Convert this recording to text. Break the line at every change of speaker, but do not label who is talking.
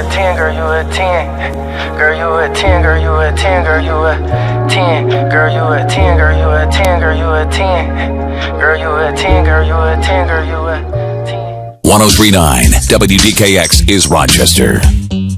a 10, girl, you a 10. Girl, you a 10, girl, you a 10, girl, you a 10. Girl, you a 10, girl, you a 10, girl, you a 10. Girl, you a 10, girl, you a 10, girl, you a 10.
1039 WDKX is Rochester.